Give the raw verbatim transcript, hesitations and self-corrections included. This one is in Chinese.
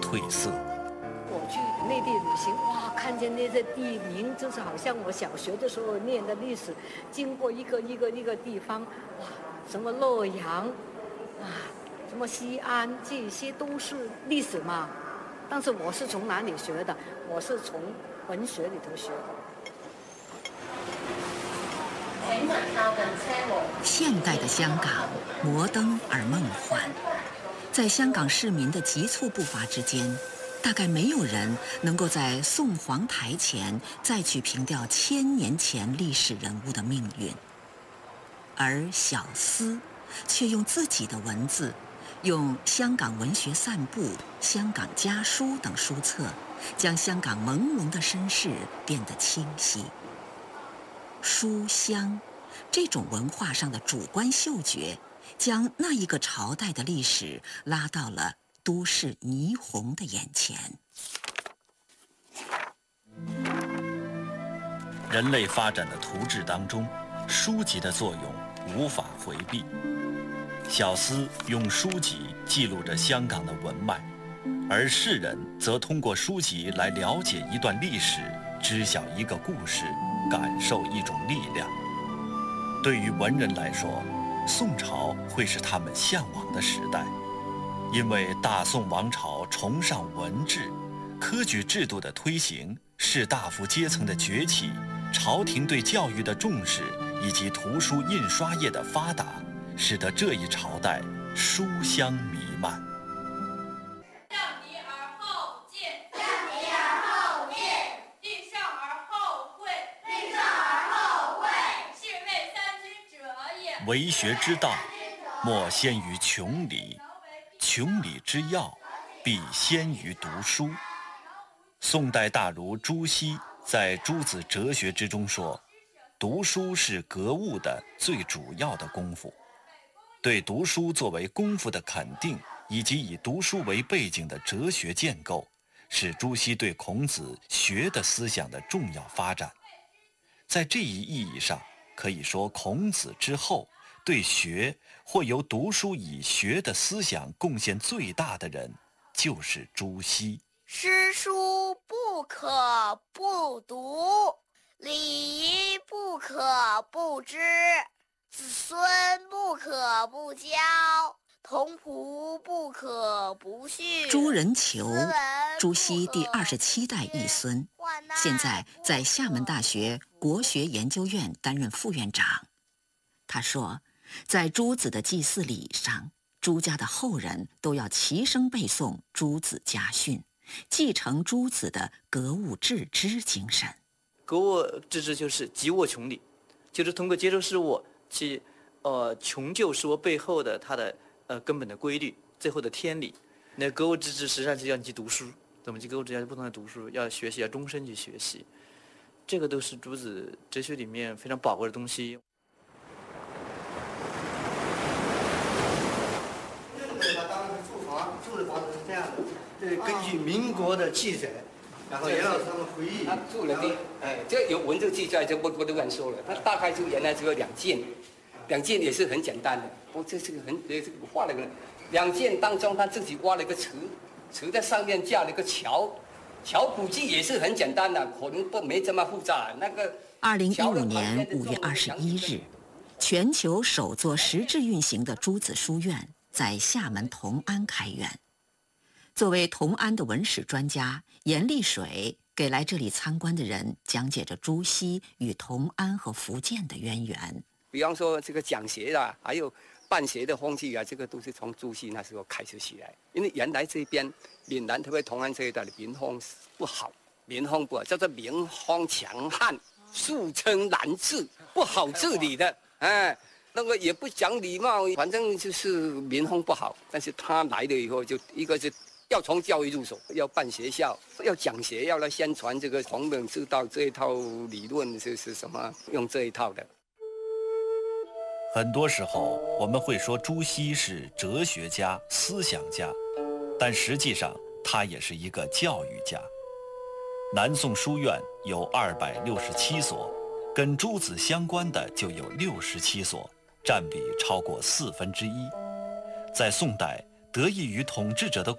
褪色。 我去内地旅行，哇，看见那些地名，就是好像我小学的时候念的历史，经过一个一个一个地方，哇，什么洛阳，啊，什么西安，这些都是历史嘛。但是我是从哪里学的？我是从文学里头学的。 现代的香港，摩登而梦幻，在香港市民的急促步伐之间，大概没有人能够在宋皇台前再去凭吊千年前历史人物的命运，而小思却用自己的文字，用《香港文学散步》《香港家书》等书册，将香港朦胧的身世变得清晰。书香这种文化上的主观嗅觉，将那一个朝代的历史拉到了都市霓虹的眼前。 人类发展的图志当中，书籍的作用无法回避。小思用书籍记录着香港的文脉，而世人则通过书籍来了解一段历史，知晓一个故事，感受一种力量。对于文人来说，宋朝会是他们向往的时代，因为大宋王朝崇尚文治，科举制度的推行，士大夫阶层的崛起，朝廷对教育的重视，以及图书印刷业的发达，使得这一朝代书香弥漫。 向敌而后进，向敌而后进，立上而后会，立上而后会，是谓三军者也。 为学之道，莫先于穷理，穷理之要，必先于读书。宋代大儒朱熹在《诸子哲学》之中说，读书是格物的最主要的功夫。对读书作为功夫的肯定，以及以读书为背景的哲学建构，是朱熹对孔子学的思想的重要发展。在这一意义上，可以说孔子之后，对学或由读书以学的思想贡献最大的人，就是朱熹。 诗书不可不读，礼仪不可不知，子孙不可不教，童仆不可不训。 朱人求，朱熹第二十七代裔孙，现在在厦门大学国学研究院担任副院长。他说，在朱子的祭祀礼仪上，朱家的后人都要齐声背诵朱子家训，继承朱子的格物致知精神。 格物致知就是急物穷理，就是通过接受事物去呃穷究事物背后的它的呃根本的规律，最后的天理。那格物致知实际上是要你去读书，怎么去格物致知？不断的读书，要学习，要终身去学习，这个都是朱子哲学里面非常宝贵的东西。 他当时住房住的房子是这样的，这根据民国的记载，然后严老师他们回忆， 他住了地，哎，这有文字记载，就不不都敢说了。他大概就原来只有两件，两件也是很简单的。不，这是个很，这个画了个两件当中，他自己挖了一个池，池在上面架了一个桥，桥估计也是很简单的，可能不没这么复杂。那个二零一五年五月二十一日，全球首座实质运行的朱子书院在厦门同安开园。作为同安的文史专家，严立水给来这里参观的人讲解着朱熹与同安和福建的渊源。 比方说这个讲学啊，还有办学的风气啊，这个都是从朱熹那时候开始起来。因为原来这边闽南特别同安这一带的民风不好，民风不好，叫做民风强悍，素称难治，不好治理的，哎。那个也不讲礼貌，反正就是民风不好。但是他来了以后，就一个是要从教育入手，要办学校，要讲学，要来宣传这个孔孟之道这一套理论是是什么，用这一套的。 很多时候我们会说朱熹是哲学家、思想家，但实际上他也是一个教育家。南宋书院有二百六十七所，跟朱子相关的就有六十七所。占比超过四分之一。在宋代，得益于统治者的